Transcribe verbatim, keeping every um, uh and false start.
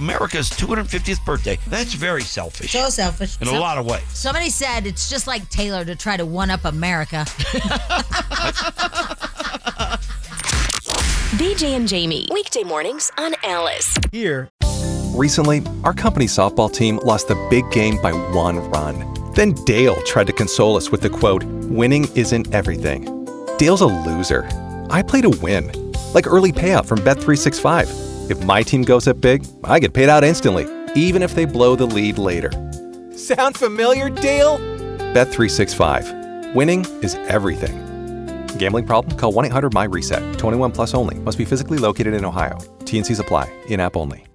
America's two hundred fiftieth birthday. That's very selfish. So selfish. In so, a lot of ways. Somebody said it's just like Taylor to try to one-up America. B J and Jamie, weekday mornings on Alice. Here. Recently, our company softball team lost the big game by one run. Then Dale tried to console us with the quote, "Winning isn't everything." Dale's a loser. I play to win. Like early payout from Bet three sixty-five. If my team goes up big, I get paid out instantly, even if they blow the lead later. Sound familiar, Dale? Bet three sixty-five. Winning is everything. Gambling problem? Call one eight hundred M Y RESET. twenty-one plus only. Must be physically located in Ohio. T and Cs apply. In-app only.